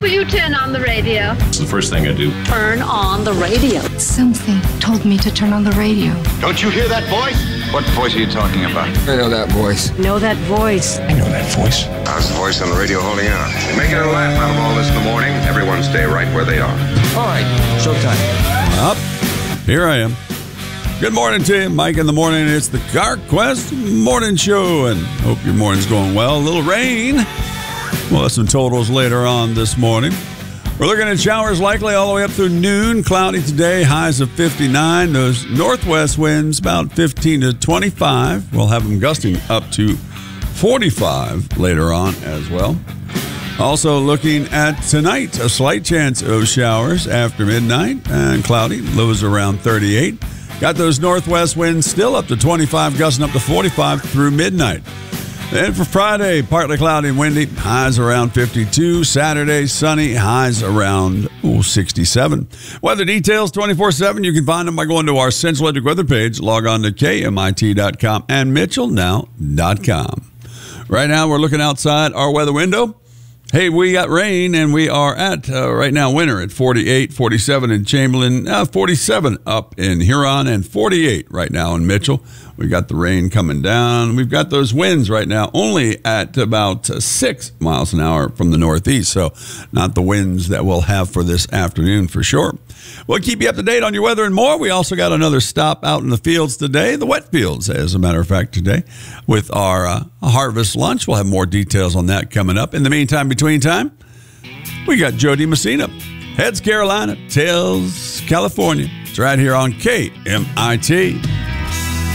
Will you turn on the radio? It's the first thing I do. Turn on the radio. Something told me to turn on the radio. Don't you hear that voice? What voice are you talking about? I know that voice. Know that voice. I know that voice. How's the voice on the radio holding on? Making a laugh out of all this in the morning. Everyone stay right where they are. All right, showtime. Up, here I am. Good morning to you, Mike in the morning. It's the CarQuest Morning Show, and hope your morning's going well. A little rain. We'll have some totals later on this morning. We're looking at showers likely all the way up through noon. Cloudy today, highs of 59. Those northwest winds about 15 to 25. We'll have them gusting up to 45 later on as well. Also looking at tonight, a slight chance of showers after midnight and cloudy. Lows around 38. Got those northwest winds still up to 25, gusting up to 45 through midnight. Then for Friday, partly cloudy and windy, highs around 52. Saturday, sunny, highs around 67. Weather details 24/7. You can find them by going to our Central Electric weather page. Log on to KMIT.com and MitchellNow.com. Right now, we're looking outside our weather window. Hey, we got rain, and we are at, right now, winter at 48, 47 in Chamberlain, 47 up in Huron, and 48 right now in Mitchell. We got the rain coming down. We've got those winds right now only at about 6 miles an hour from the northeast, so not the winds that we'll have for this afternoon for sure. We'll keep you up to date on your weather and more. We also got another stop out in the fields today, the wet fields, as a matter of fact, today, with our harvest lunch. We'll have more details on that coming up. In the meantime, between time, we got Jody Messina. Heads Carolina, tails California. It's right here on KMIT.